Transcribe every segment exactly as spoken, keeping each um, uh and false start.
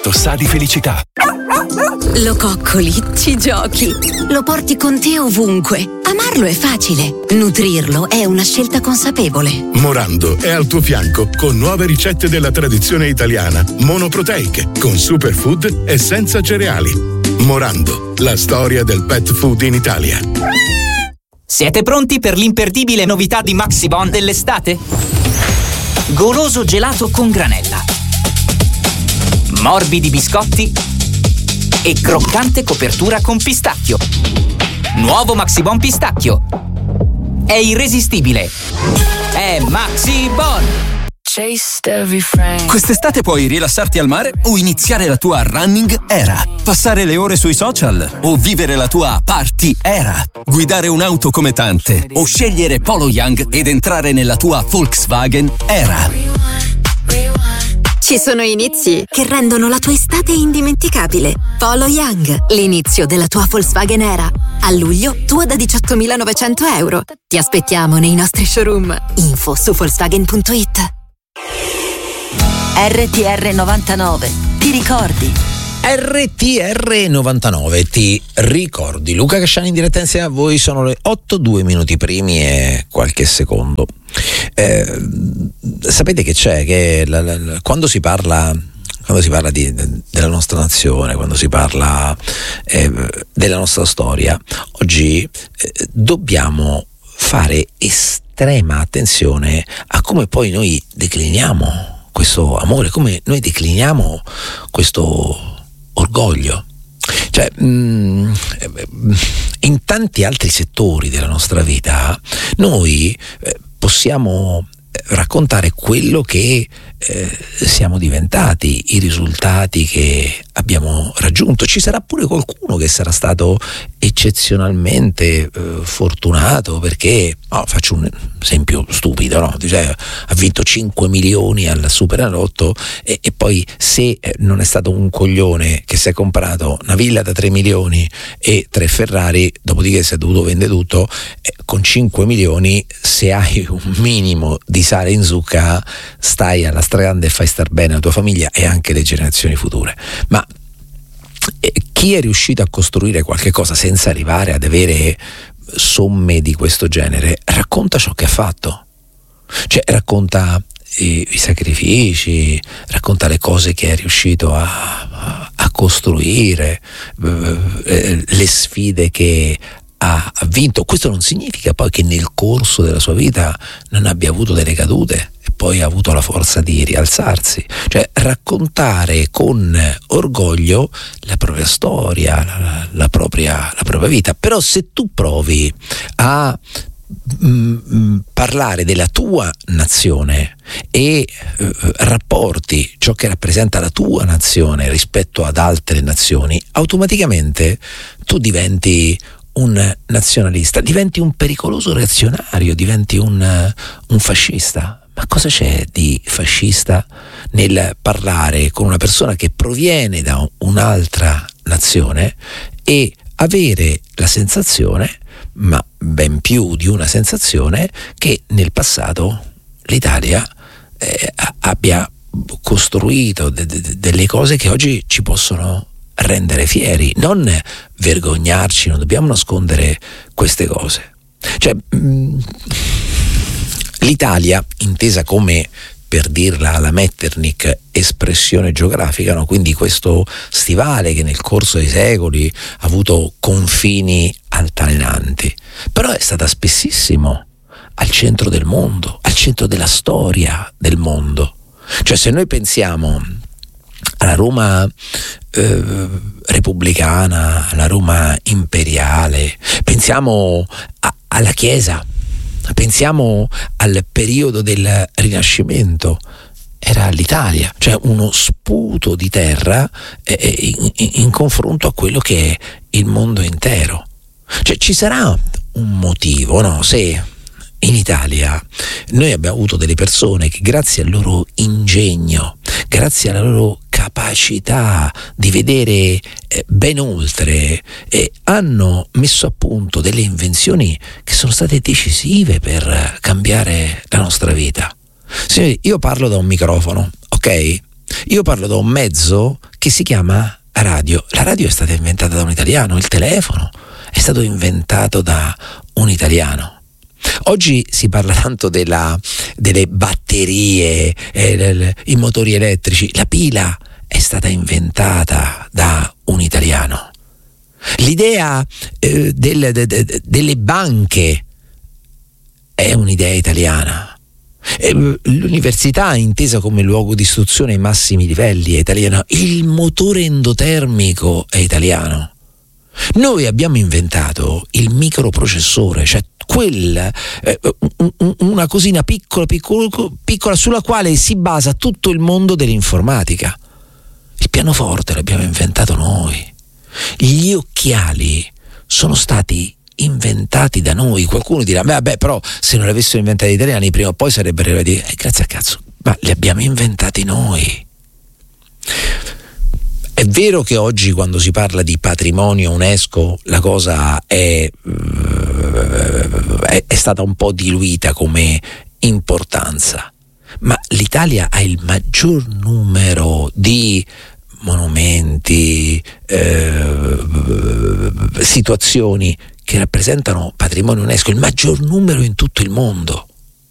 gatto sa di felicità. Lo coccoli, ci giochi, lo porti con te ovunque. Amarlo è facile, nutrirlo è una scelta consapevole. Morando è al tuo fianco con nuove ricette della tradizione italiana, monoproteiche, con superfood e senza cereali. Morando, la storia del pet food in Italia. Siete pronti per l'imperdibile novità di Maxibon dell'estate? Goloso gelato con granella, morbidi biscotti e croccante copertura con pistacchio. Nuovo Maxibon pistacchio. È irresistibile. È Maxibon. Quest'estate puoi rilassarti al mare o iniziare la tua running era. Passare le ore sui social o vivere la tua party era. Guidare un'auto come tante o scegliere Polo Young ed entrare nella tua Volkswagen era. Ci sono inizi che rendono la tua estate indimenticabile. Polo Young, l'inizio della tua Volkswagen era. A luglio, tua da diciottomilanovecento euro. Ti aspettiamo nei nostri showroom. Info su Volkswagen punto it. R T R novantanove, ti ricordi? R T R novantanove, ti ricordi? Luca Casciani in diretta insieme a voi, sono le otto, due minuti primi e qualche secondo. Eh, sapete che c'è? Che la, la, la, quando si parla... Quando si parla di, de, della nostra nazione, quando si parla eh, della nostra storia, oggi eh, dobbiamo fare estrema attenzione a come poi noi decliniamo questo amore, come noi decliniamo questo orgoglio. Cioè, mh, in tanti altri settori della nostra vita noi eh, possiamo raccontare quello che eh, siamo diventati, i risultati che abbiamo raggiunto. Ci sarà pure qualcuno che sarà stato eccezionalmente eh, fortunato perché, no, faccio un esempio stupido, no? Cioè, ha vinto cinque milioni al Superenalotto e, e poi se non è stato un coglione che si è comprato una villa da tre milioni e tre Ferrari, dopodiché si è dovuto vendere tutto, eh, con cinque milioni, se hai un minimo di sale in zucca, stai alla stragrande e fai star bene la tua famiglia e anche le generazioni future. Ma eh, chi è riuscito a costruire qualche cosa senza arrivare ad avere somme di questo genere racconta ciò che ha fatto, cioè racconta i, i sacrifici, racconta le cose che è riuscito a, a, a costruire, eh, le sfide che ha vinto. Questo non significa poi che nel corso della sua vita non abbia avuto delle cadute e poi ha avuto la forza di rialzarsi. Cioè raccontare con orgoglio la propria storia, la, la, propria, la propria vita. Però se tu provi a mh, parlare della tua nazione e uh, rapporti ciò che rappresenta la tua nazione rispetto ad altre nazioni, automaticamente tu diventi un nazionalista, diventi un pericoloso reazionario, diventi un, un fascista. Ma cosa c'è di fascista nel parlare con una persona che proviene da un'altra nazione e avere la sensazione, ma ben più di una sensazione, che nel passato l'Italia eh, abbia costruito de- de- delle cose che oggi ci possono rendere fieri, non vergognarci, non dobbiamo nascondere queste cose. Cioè, mh, l'Italia, intesa come, per dirla alla Metternich, espressione geografica, no? Quindi questo stivale che nel corso dei secoli ha avuto confini altalenanti, però è stata spessissimo al centro del mondo, al centro della storia del mondo. Cioè, se noi pensiamo alla Roma eh, repubblicana, alla Roma imperiale, pensiamo a, alla Chiesa, pensiamo al periodo del Rinascimento, era l'Italia, cioè uno sputo di terra eh, in, in, in confronto a quello che è il mondo intero. Cioè ci sarà un motivo, no? Se in Italia noi abbiamo avuto delle persone che grazie al loro ingegno, grazie alla loro capacità di vedere eh, ben oltre, eh, hanno messo a punto delle invenzioni che sono state decisive per cambiare la nostra vita. Signori, io parlo da un microfono, ok? Io parlo da un mezzo che si chiama radio. La radio è stata inventata da un italiano, il telefono è stato inventato da un italiano. Oggi si parla tanto della, delle batterie, eh, i motori elettrici. La pila è stata inventata da un italiano. L'idea eh, del, de, de, delle banche è un'idea italiana. L'università, intesa come luogo di istruzione ai massimi livelli, è italiana. Il motore endotermico è italiano. Noi abbiamo inventato il microprocessore, cioè quel, eh, una cosina piccola, piccola, piccola sulla quale si basa tutto il mondo dell'informatica. Il pianoforte l'abbiamo inventato noi. Gli occhiali sono stati inventati da noi. Qualcuno dirà: beh, beh però se non li avessero inventati gli italiani prima o poi sarebbero arrivati. Eh, grazie a cazzo, ma li abbiamo inventati noi. È vero che oggi, quando si parla di patrimonio UNESCO, la cosa è, è, è stata un po' diluita come importanza, ma l'Italia ha il maggior numero di monumenti, eh, situazioni che rappresentano patrimonio UNESCO, il maggior numero in tutto il mondo.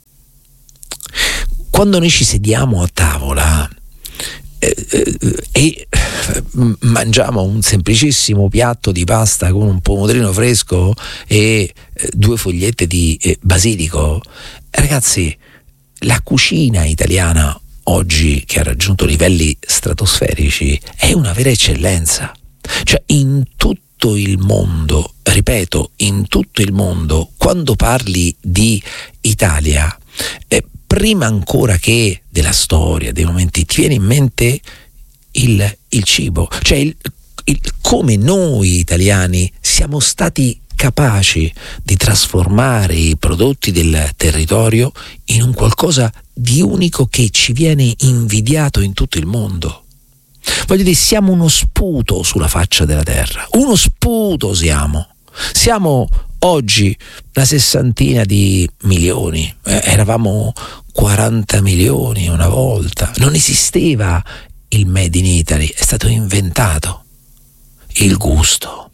Quando noi ci sediamo a tavola eh, eh, e mangiamo un semplicissimo piatto di pasta con un pomodorino fresco e eh, due fogliette di eh, basilico, ragazzi, la cucina italiana oggi, che ha raggiunto livelli stratosferici, è una vera eccellenza. Cioè, in tutto il mondo, ripeto, in tutto il mondo, quando parli di Italia, eh, prima ancora che della storia, dei momenti, ti viene in mente il, il cibo, cioè il, il, come noi italiani siamo stati capaci di trasformare i prodotti del territorio in un qualcosa di unico che ci viene invidiato in tutto il mondo. Voglio dire, siamo uno sputo sulla faccia della terra, uno sputo siamo. Siamo oggi una sessantina di milioni, eh, eravamo quaranta milioni una volta, non esisteva il Made in Italy, è stato inventato. Il gusto,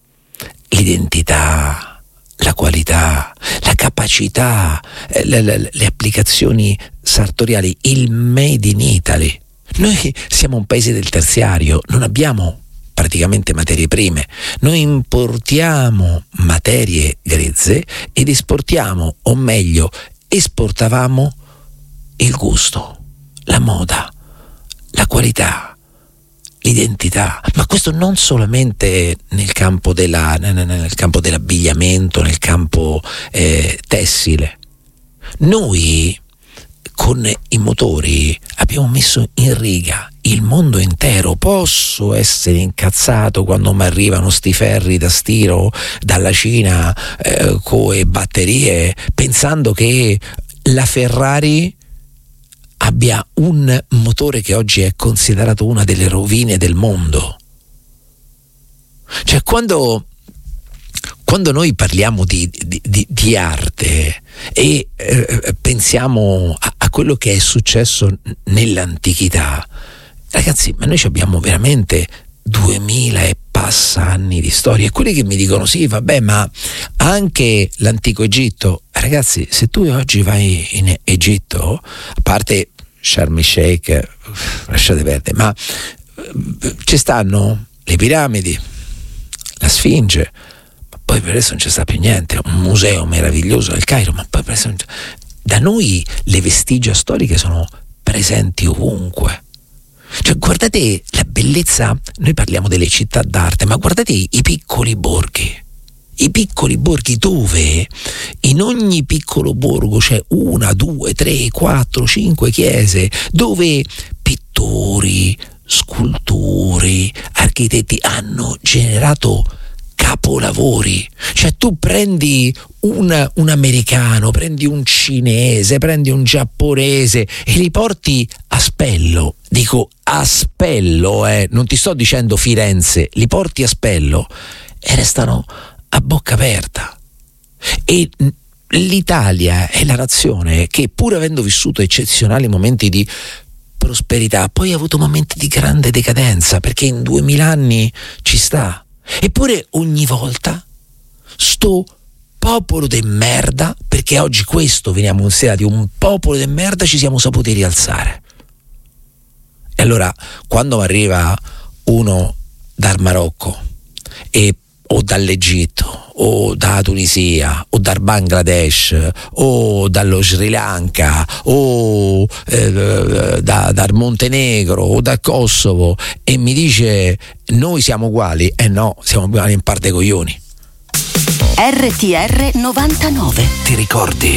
l'identità, la qualità, la capacità, eh, le, le, le applicazioni sartoriali, il Made in Italy. Noi siamo un paese del terziario, non abbiamo praticamente materie prime, noi importiamo materie grezze ed esportiamo, o meglio, esportavamo il gusto, la moda, la qualità, l'identità, ma questo non solamente nel campo della, nel campo dell'abbigliamento, nel campo eh, tessile. Noi con i motori abbiamo messo in riga il mondo intero. Posso essere incazzato quando mi arrivano sti ferri da stiro dalla Cina eh, coi batterie, pensando che la Ferrari abbia un motore che oggi è considerato una delle rovine del mondo. Cioè, quando quando noi parliamo di, di, di, di arte e eh, pensiamo a, a quello che è successo nell'antichità, ragazzi, ma noi abbiamo veramente duemila e passa anni di storia. E quelli che mi dicono: sì, vabbè, ma anche l'antico Egitto. Ragazzi, se tu oggi vai in Egitto, a parte Sharm el Sheikh, lasciate perdere, ma ci stanno le piramidi, la Sfinge, ma poi per adesso non ci sta più niente, un museo meraviglioso al Cairo, ma poi per adesso non c'è. Da noi le vestigia storiche sono presenti ovunque. Cioè, guardate la bellezza, noi parliamo delle città d'arte, ma guardate i piccoli borghi. I piccoli borghi dove in ogni piccolo borgo c'è una, due, tre, quattro, cinque chiese, dove pittori, scultori, architetti hanno generato capolavori. Cioè, tu prendi un, un americano, prendi un cinese, prendi un giapponese e li porti a Spello. Dico a Spello, eh, non ti sto dicendo Firenze, li porti a Spello e restano a bocca aperta. E l'Italia è la nazione che, pur avendo vissuto eccezionali momenti di prosperità, poi ha avuto momenti di grande decadenza, perché in duemila anni ci sta. Eppure ogni volta sto popolo de merda, perché oggi questo veniamo considerati un popolo de merda, ci siamo saputi rialzare. E allora quando arriva uno dal Marocco e o dall'Egitto o dalla Tunisia o dal Bangladesh o dallo Sri Lanka o eh, da, dal Montenegro o dal Kosovo e mi dice noi siamo uguali, eh no, siamo uguali in parte coglioni. R T R novantanove. Ti ricordi?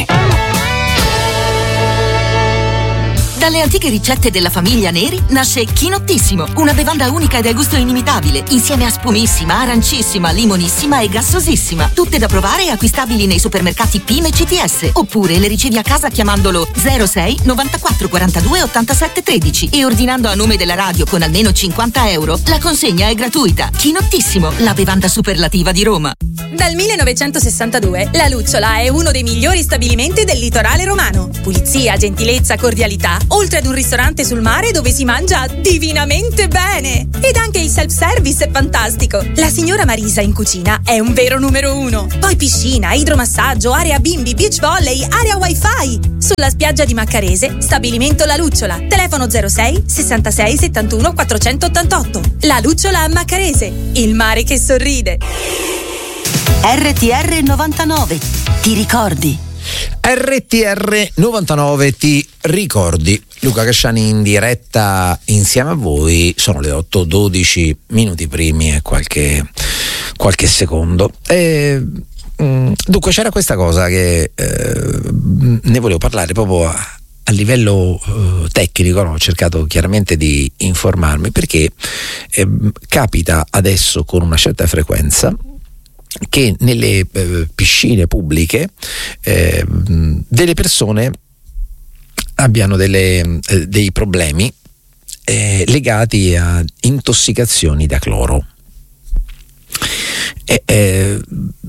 Dalle antiche ricette della famiglia Neri nasce Chinottissimo, una bevanda unica e dal gusto inimitabile, insieme a spumissima, arancissima, limonissima e gassosissima. Tutte da provare e acquistabili nei supermercati P I M e C T S, oppure le ricevi a casa chiamandolo zero sei novantaquattro quarantadue ottantasette tredici e ordinando a nome della radio con almeno cinquanta euro. La consegna è gratuita. Chinottissimo, la bevanda superlativa di Roma. Dal millenovecentosessantadue la Lucciola è uno dei migliori stabilimenti del litorale romano. Pulizia, gentilezza, cordialità, oltre ad un ristorante sul mare dove si mangia divinamente bene. Ed anche il self-service è fantastico. La signora Marisa in cucina è un vero numero uno. Poi piscina, idromassaggio, area bimbi, beach volley, area wifi. Sulla spiaggia di Maccarese, stabilimento La Lucciola. Telefono zero sei sessantasei settantuno quattrocentottantotto. La Lucciola a Maccarese, il mare che sorride. R T R novantanove. Ti ricordi? R T R novantanove, ti ricordi? Luca Casciani in diretta insieme a voi. Sono le otto e dodici minuti primi e qualche, qualche secondo. E, mh, dunque c'era questa cosa che eh, ne volevo parlare proprio a, a livello eh, tecnico, no? Ho cercato chiaramente di informarmi perché eh, capita adesso con una certa frequenza che nelle eh, piscine pubbliche eh, delle persone abbiano delle, eh, dei problemi eh, legati a intossicazioni da cloro. E, eh,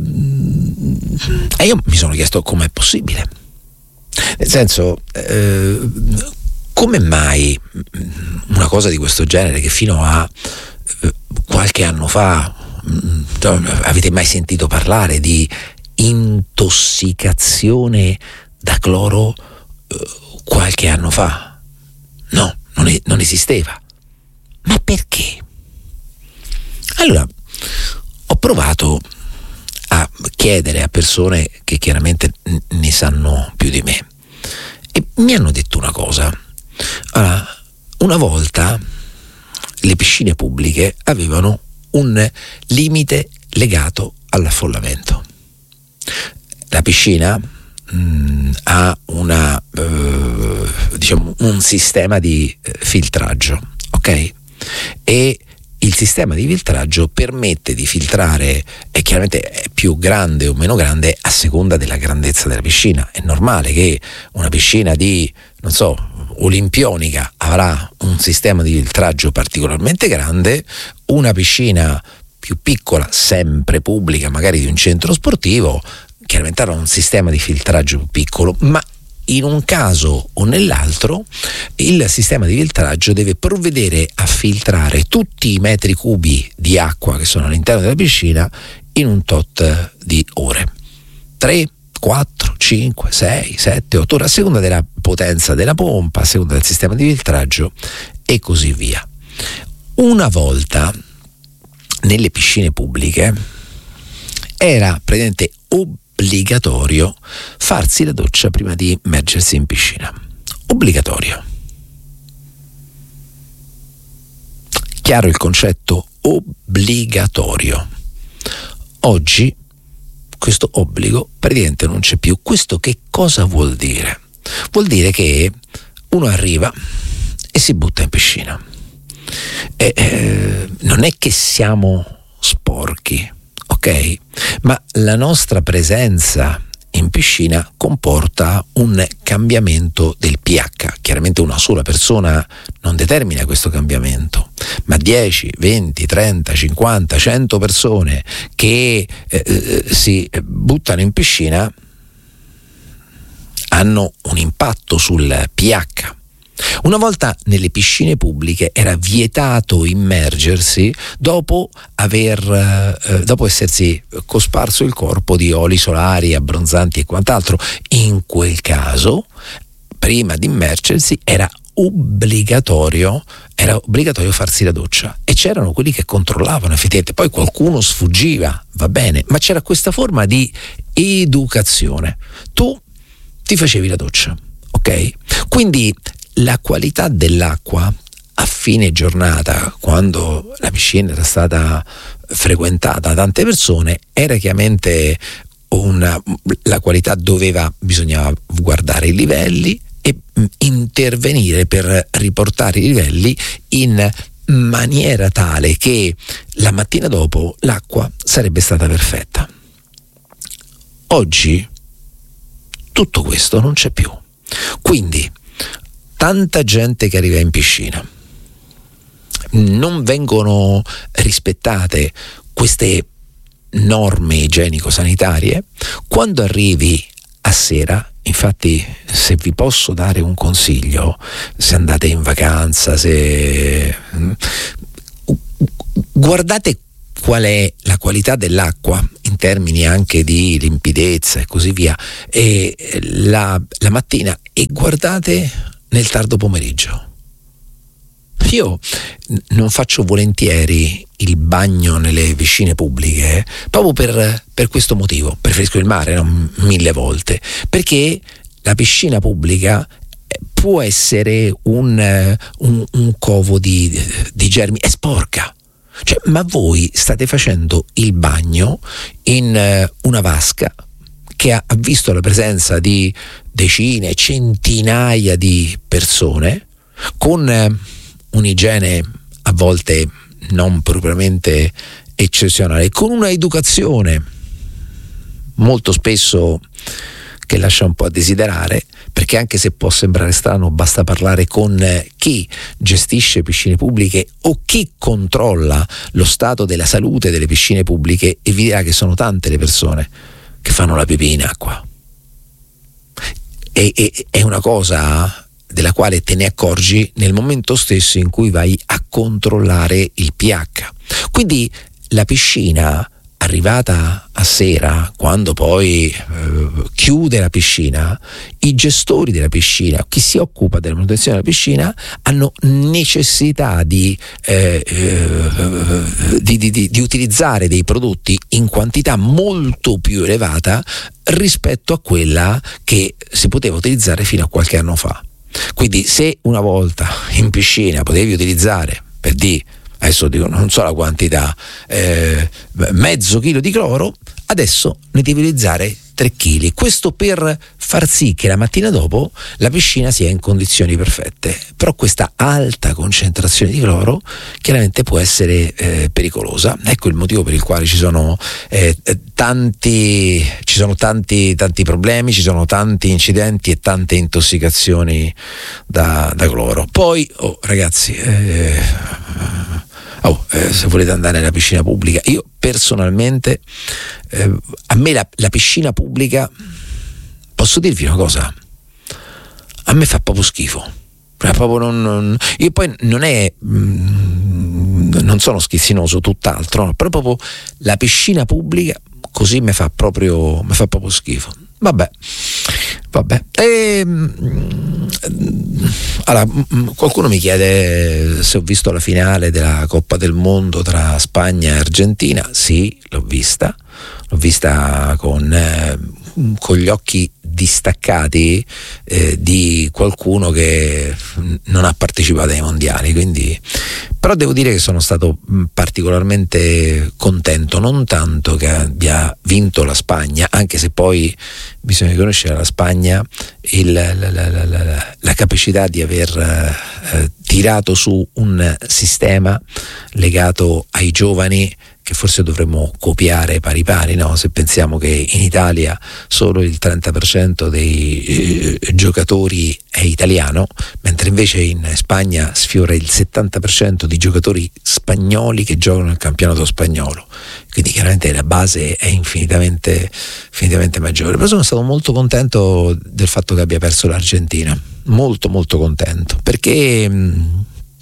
e io mi sono chiesto com'è possibile. Nel senso, eh, come mai una cosa di questo genere, che fino a eh, qualche anno fa avete mai sentito parlare di intossicazione da cloro eh, qualche anno fa? No, non, è, non esisteva. Ma perché? Allora, ho provato a chiedere a persone che chiaramente ne sanno più di me e mi hanno detto una cosa. Allora, una volta le piscine pubbliche avevano un limite legato all'affollamento. La piscina mh, ha una eh, diciamo un sistema di eh, filtraggio, ok? E il sistema di filtraggio permette di filtrare, e chiaramente è più grande o meno grande a seconda della grandezza della piscina. È normale che una piscina di, non so, olimpionica avrà un sistema di filtraggio particolarmente grande, una piscina più piccola, sempre pubblica, magari di un centro sportivo, chiaramente avrà un sistema di filtraggio più piccolo, ma in un caso o nell'altro il sistema di filtraggio deve provvedere a filtrare tutti i metri cubi di acqua che sono all'interno della piscina in un tot di ore. tre, quattro, cinque, sei, sette, otto ore, a seconda della potenza della pompa, a seconda del sistema di filtraggio e così via. Una volta nelle piscine pubbliche era praticamente obbligatorio farsi la doccia prima di immergersi in piscina. Obbligatorio. Chiaro il concetto? Obbligatorio. Oggi questo obbligo praticamente non c'è più. Questo che cosa vuol dire? Vuol dire che uno arriva e si butta in piscina. E, eh, non è che siamo sporchi, ok? Ma la nostra presenza in piscina comporta un cambiamento del pH. Chiaramente una sola persona non determina questo cambiamento, ma dieci, venti, trenta, cinquanta, cento persone che eh, si buttano in piscina hanno un impatto sul pH. Una volta nelle piscine pubbliche era vietato immergersi dopo aver eh, dopo essersi cosparso il corpo di oli solari, abbronzanti e quant'altro. In quel caso, prima di immergersi era obbligatorio era obbligatorio farsi la doccia, e c'erano quelli che controllavano effettivamente. Poi qualcuno sfuggiva, va bene, ma c'era questa forma di educazione. Tu ti facevi la doccia, ok? Quindi la qualità dell'acqua a fine giornata, quando la piscina era stata frequentata da tante persone, era chiaramente una, la qualità doveva, bisognava guardare i livelli e intervenire per riportare i livelli in maniera tale che la mattina dopo l'acqua sarebbe stata perfetta. Oggi tutto questo non c'è più. Quindi tanta gente che arriva in piscina, non vengono rispettate queste norme igienico-sanitarie. Quando arrivi a sera, infatti, se vi posso dare un consiglio, se andate in vacanza, se guardate qual è la qualità dell'acqua in termini anche di limpidezza e così via, e la, la mattina, e guardate nel tardo pomeriggio. Io non faccio volentieri il bagno nelle piscine pubbliche, eh, proprio per, per questo motivo. Preferisco il mare, no? Mille volte, perché la piscina pubblica può essere un, un, un covo di, di germi, è sporca. Cioè, ma voi state facendo il bagno in una vasca che ha, ha visto la presenza di decine, centinaia di persone, con eh, un'igiene a volte non propriamente eccezionale, con una educazione molto spesso che lascia un po' a desiderare, perché anche se può sembrare strano, basta parlare con chi gestisce piscine pubbliche o chi controlla lo stato della salute delle piscine pubbliche e vi dirà che sono tante le persone che fanno la pipì in acqua. E, e, è una cosa della quale te ne accorgi nel momento stesso in cui vai a controllare il pH. Quindi la piscina, arrivata a sera, quando poi eh, chiude la piscina, i gestori della piscina, chi si occupa della manutenzione della piscina, hanno necessità di, eh, eh, di, di, di, di utilizzare dei prodotti in quantità molto più elevata rispetto a quella che si poteva utilizzare fino a qualche anno fa. Quindi se una volta in piscina potevi utilizzare, per dire, adesso dico, non so la quantità, eh, mezzo chilo di cloro, adesso ne devi utilizzare tre chili. Questo per far sì che la mattina dopo la piscina sia in condizioni perfette. Però questa alta concentrazione di cloro chiaramente può essere eh, pericolosa. Ecco il motivo per il quale ci sono eh, tanti ci sono tanti tanti problemi, ci sono tanti incidenti e tante intossicazioni da, da cloro. Poi oh, ragazzi, eh, Oh, eh, se volete andare nella piscina pubblica, io personalmente eh, a me la, la piscina pubblica, posso dirvi una cosa, a me fa proprio schifo. Proprio non, non, io poi non è mh, non sono schizzinoso, tutt'altro, no, però proprio la piscina pubblica così mi fa proprio mi fa proprio schifo. Vabbè, vabbè. E, allora, qualcuno mi chiede se ho visto la finale della Coppa del Mondo tra Spagna e Argentina. Sì, l'ho vista, l'ho vista con, eh, con gli occhi distaccati eh, di qualcuno che non ha partecipato ai mondiali, quindi. Però devo dire che sono stato particolarmente contento, non tanto che abbia vinto la Spagna, anche se poi bisogna riconoscere alla Spagna il, la, la, la, la, la capacità di aver eh, tirato su un sistema legato ai giovani che forse dovremmo copiare pari pari, no? Se pensiamo che in Italia solo il trenta per cento dei eh, giocatori è italiano, mentre invece in Spagna sfiora il settanta per cento di giocatori spagnoli che giocano nel campionato spagnolo, quindi chiaramente la base è infinitamente, infinitamente maggiore. Però sono stato molto contento del fatto che abbia perso l'Argentina. molto molto contento, perché mh,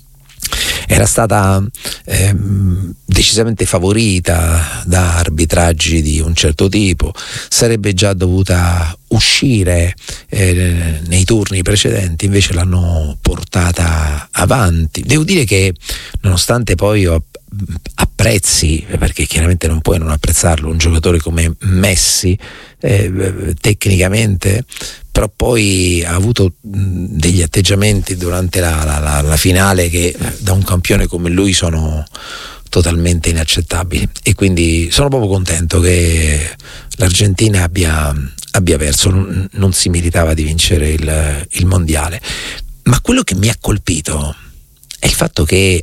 era stata eh, decisamente favorita da arbitraggi di un certo tipo, sarebbe già dovuta uscire eh, nei turni precedenti, invece l'hanno portata avanti. Devo dire che nonostante poi io apprezzi, perché chiaramente non puoi non apprezzarlo, un giocatore come Messi eh, tecnicamente, però poi ha avuto degli atteggiamenti durante la, la, la, la finale che da un campione come lui sono totalmente inaccettabili, e quindi sono proprio contento che l'Argentina abbia, abbia perso. Non, non si meritava di vincere il, il mondiale, ma quello che mi ha colpito è il fatto che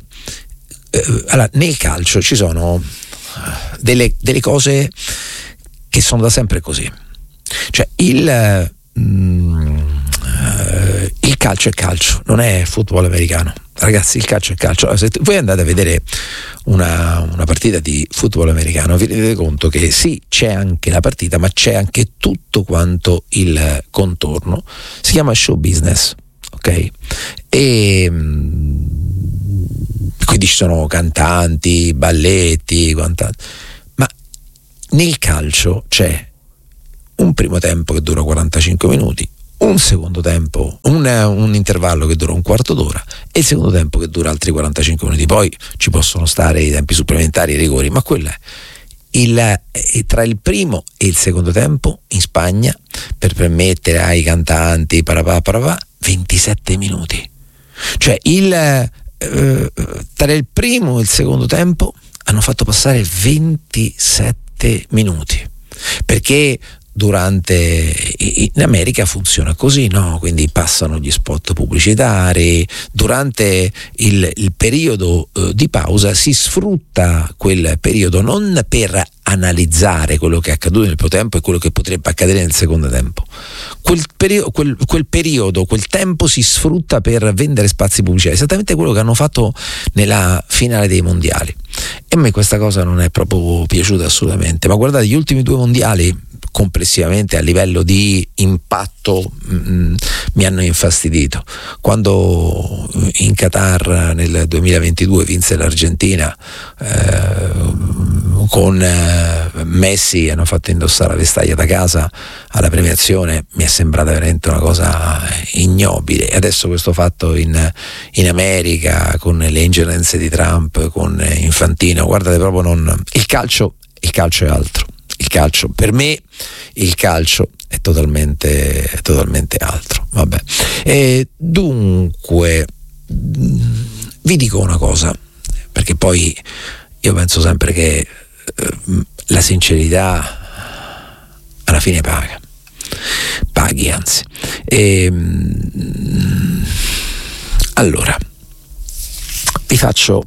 eh, allora, nel calcio ci sono delle, delle cose che sono da sempre così, cioè il Mm, uh, il calcio è calcio, non è football americano, ragazzi. Il calcio è calcio. Se voi andate a vedere una, una partita di football americano, vi rendete conto che sì, c'è anche la partita, ma c'è anche tutto quanto il contorno. Si chiama show business, ok? E mm, quindi ci sono cantanti, balletti, quant'altro. Ma nel calcio c'è un primo tempo che dura quarantacinque minuti, un secondo tempo, un, un intervallo che dura un quarto d'ora e il secondo tempo che dura altri quarantacinque minuti. Poi ci possono stare i tempi supplementari, i rigori, ma quello è il, tra il primo e il secondo tempo in Spagna, per permettere ai cantanti parapà, parapà, ventisette minuti. Cioè il, eh, tra il primo e il secondo tempo hanno fatto passare ventisette minuti, perché durante in America funziona così, no? Quindi passano gli spot pubblicitari, durante il, il periodo eh, di pausa si sfrutta quel periodo non per analizzare quello che è accaduto nel primo tempo e quello che potrebbe accadere nel secondo tempo. Quel, perio- quel, quel periodo, quel tempo si sfrutta per vendere spazi pubblicitari, esattamente quello che hanno fatto nella finale dei mondiali. E a me questa cosa non è proprio piaciuta assolutamente. Ma guardate, gli ultimi due mondiali complessivamente a livello di impatto mh, mi hanno infastidito. Quando in Qatar nel duemilaventidue vinse l'Argentina eh, con eh, Messi, hanno fatto indossare la vestaglia da casa alla premiazione, mi è sembrata veramente una cosa ignobile. E adesso questo fatto in, in America con le ingerenze di Trump, con Infantino, guardate, proprio non il calcio, il calcio è altro. Il calcio, per me, il calcio è totalmente, è totalmente altro. Vabbè. E dunque, vi dico una cosa, perché poi io penso sempre che eh, la sincerità alla fine paga, paghi anzi. E, allora, vi faccio,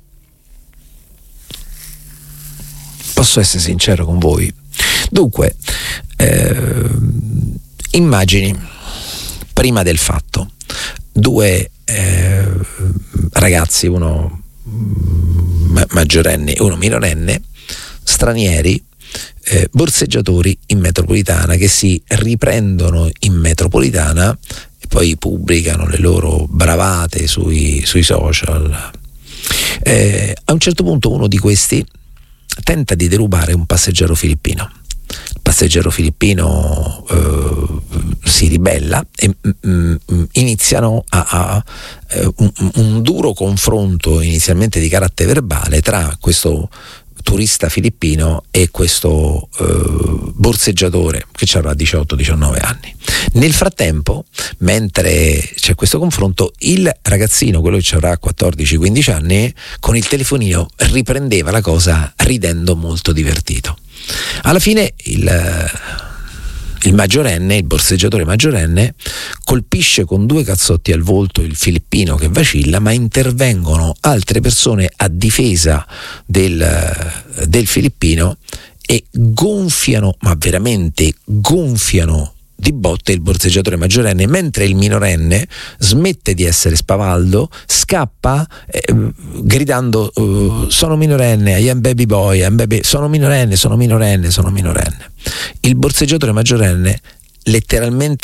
posso essere sincero con voi? Dunque, eh, immagini prima del fatto due eh, ragazzi, uno maggiorenne e uno minorenne, stranieri, eh, borseggiatori in metropolitana, che si riprendono in metropolitana e poi pubblicano le loro bravate sui, sui social. Eh, a un certo punto uno di questi tenta di derubare un passeggero filippino. Il passeggero filippino eh, si ribella e mm, iniziano a, a eh, un, un duro confronto, inizialmente di carattere verbale, tra questo turista filippino e questo eh, borseggiatore che avrà diciotto diciannove anni. Nel frattempo, mentre c'è questo confronto, il ragazzino, quello che avrà quattordici quindici anni, con il telefonino riprendeva la cosa ridendo, molto divertito. Alla fine il, il maggiorenne, il borseggiatore maggiorenne, colpisce con due cazzotti al volto il filippino che vacilla, ma intervengono altre persone a difesa del, del filippino e gonfiano, ma veramente gonfiano di botte il borseggiatore maggiorenne, mentre il minorenne smette di essere spavaldo, scappa eh, gridando uh, sono minorenne, I am baby boy, I am baby, sono minorenne, sono minorenne, sono minorenne. Il borseggiatore maggiorenne letteralmente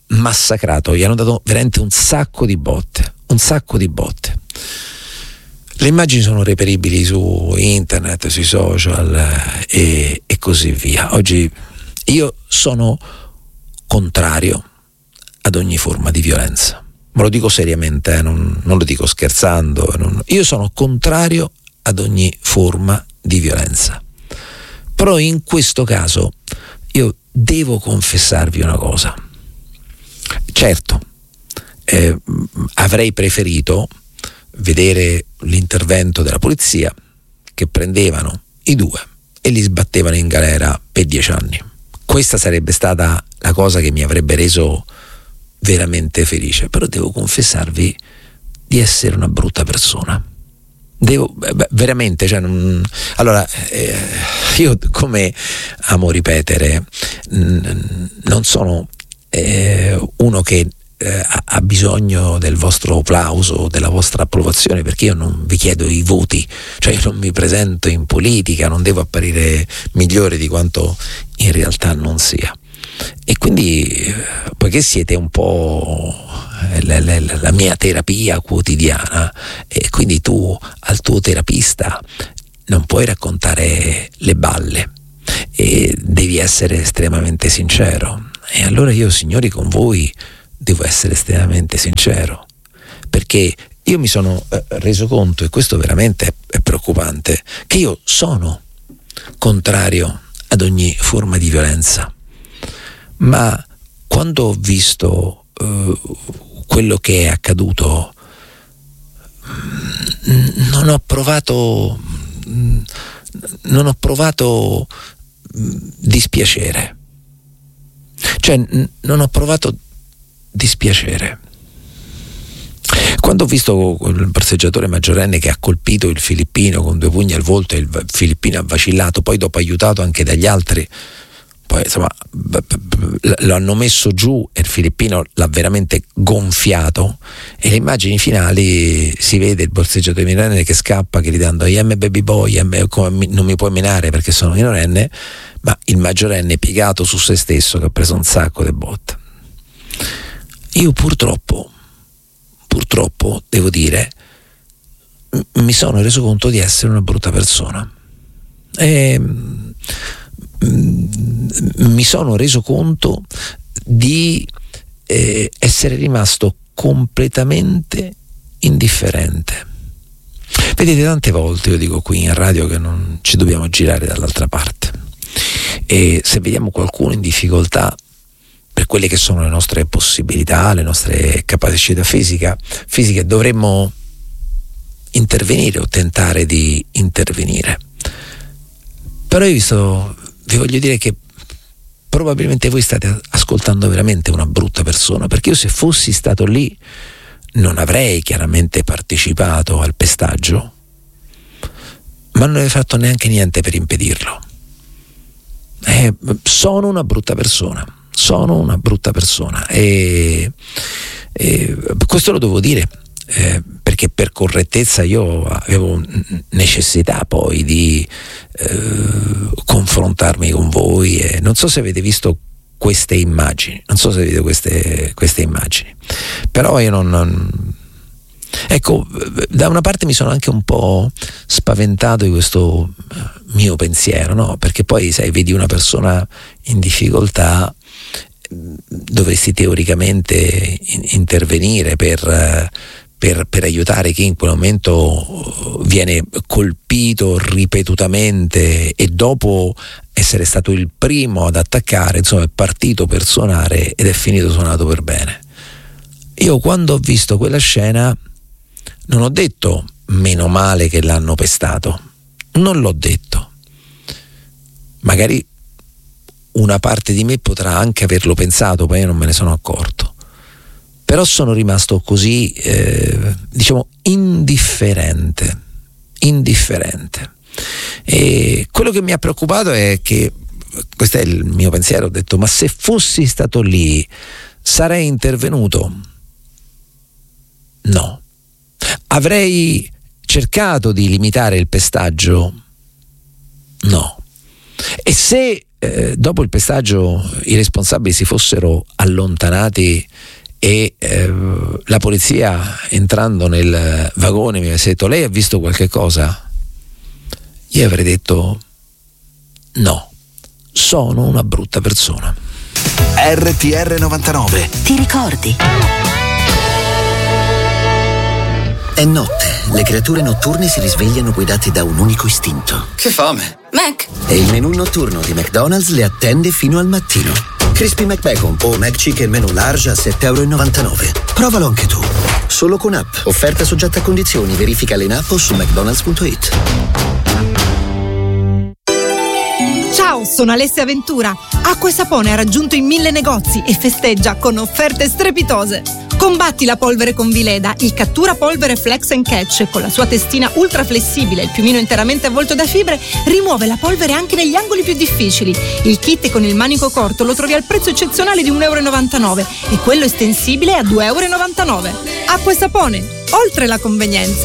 massacrato, gli hanno dato veramente un sacco di botte, un sacco di botte. Le immagini sono reperibili su internet, sui social e, e così via. Oggi io sono contrario ad ogni forma di violenza. Ma lo dico seriamente, eh, non, non lo dico scherzando. Non, io sono contrario ad ogni forma di violenza. Però in questo caso io devo confessarvi una cosa. Certo, eh, avrei preferito vedere l'intervento della polizia che prendevano i due e li sbattevano in galera per dieci anni. Questa sarebbe stata la cosa che mi avrebbe reso veramente felice. Però devo confessarvi di essere una brutta persona. Devo beh, veramente, cioè, non, allora eh, io, come amo ripetere, n- non sono eh, uno che eh, ha bisogno del vostro applauso, della vostra approvazione, perché io non vi chiedo i voti, cioè io non mi presento in politica, non devo apparire migliore di quanto in realtà non sia. E quindi, poiché siete un po' la, la, la mia terapia quotidiana, e quindi tu al tuo terapista non puoi raccontare le balle e devi essere estremamente sincero. E allora io, signori, con voi devo essere estremamente sincero, perché io mi sono eh, reso conto, e questo veramente è, è preoccupante, che io sono contrario ad ogni forma di violenza. Ma quando ho visto uh, quello che è accaduto, mh, non ho provato mh, non ho provato mh, dispiacere. Cioè n- non ho provato dispiacere. Quando ho visto il borseggiatore maggiorenne che ha colpito il filippino con due pugni al volto e il filippino ha vacillato, poi dopo aiutato anche dagli altri, poi insomma lo hanno messo giù e il filippino l'ha veramente gonfiato, e le immagini finali si vede il borseggiatore minorenne che scappa gridando I am baby boy, non mi puoi menare perché sono minorenne, ma il maggiorenne piegato su se stesso che ha preso un sacco di botte. Io purtroppo purtroppo devo dire mi sono reso conto di essere una brutta persona e mi sono reso conto di eh, essere rimasto completamente indifferente. Vedete, tante volte io dico qui in radio che non ci dobbiamo girare dall'altra parte, e se vediamo qualcuno in difficoltà per quelle che sono le nostre possibilità, le nostre capacità fisica, fisiche, dovremmo intervenire o tentare di intervenire. Però io visto, vi voglio dire che probabilmente voi state ascoltando veramente una brutta persona, perché io, se fossi stato lì, non avrei chiaramente partecipato al pestaggio, ma non avrei fatto neanche niente per impedirlo. Eh, sono una brutta persona. Sono una brutta persona e, e questo lo devo dire, eh, perché per correttezza io avevo necessità poi di eh, confrontarmi con voi, e non so se avete visto queste immagini, non so se vedete queste, queste immagini, però io non, non ecco, da una parte mi sono anche un po' spaventato di questo mio pensiero, no? Perché poi, sai, vedi una persona in difficoltà, dovresti teoricamente intervenire per, per, per aiutare chi in quel momento viene colpito ripetutamente, e dopo essere stato il primo ad attaccare, insomma è partito per suonare ed è finito suonato per bene. Io, quando ho visto quella scena, non ho detto meno male che l'hanno pestato, non l'ho detto. Magari una parte di me potrà anche averlo pensato, poi io non me ne sono accorto, però sono rimasto così eh, diciamo indifferente indifferente e quello che mi ha preoccupato è che, questo è il mio pensiero, ho detto: ma se fossi stato lì sarei intervenuto? No. Avrei cercato di limitare il pestaggio? No. E se eh, dopo il pestaggio i responsabili si fossero allontanati e eh, la polizia, entrando nel vagone, mi avesse detto: lei ha visto qualche cosa? Io avrei detto: no, sono una brutta persona. R T R novantanove. Ti ricordi? È notte, le creature notturne si risvegliano guidate da un unico istinto. Che fame! Mac! E il menù notturno di McDonald's le attende fino al mattino. Crispy McBacon o McChicken menù large a sette e novantanove euro. Provalo anche tu. Solo con app. Offerta soggetta a condizioni. Verificale in app o su mcdonalds punto it. Ciao, sono Alessia Ventura. Acqua e Sapone ha raggiunto i mille negozi e festeggia con offerte strepitose. Combatti la polvere con Vileda, il cattura polvere Flex and Catch con la sua testina ultra flessibile e il piumino interamente avvolto da fibre rimuove la polvere anche negli angoli più difficili. Il kit con il manico corto lo trovi al prezzo eccezionale di un euro e novantanove e quello estensibile a due e novantanove euro. Acqua e Sapone, oltre la convenienza.